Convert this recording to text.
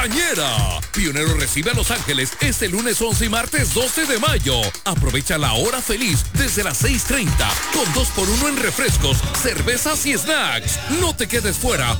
Bañera. Pionero recibe a Los Ángeles este lunes 11 y martes 12 de mayo. Aprovecha la hora feliz desde las 6:30 con 2x1 en refrescos, cervezas y snacks. No te quedes fuera